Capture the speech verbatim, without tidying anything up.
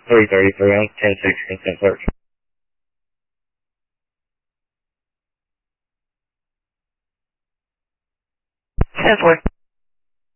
three thirty-three on ten six consent search. ten four.